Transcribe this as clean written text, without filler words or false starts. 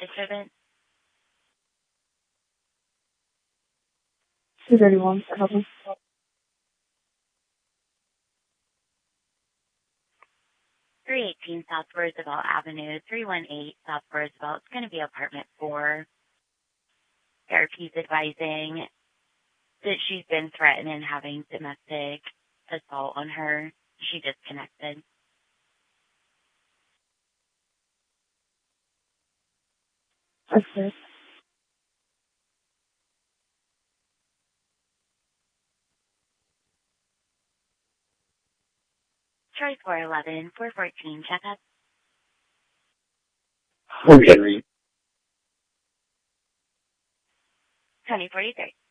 disturbance? 231, copy. 318 South Roosevelt Avenue, 318 South Roosevelt. It's going to be apartment 4. Therapy's advising that she's been threatened and having domestic assault on her. She disconnected. Okay. Troy 411, 414, checkup. Okay. 2043.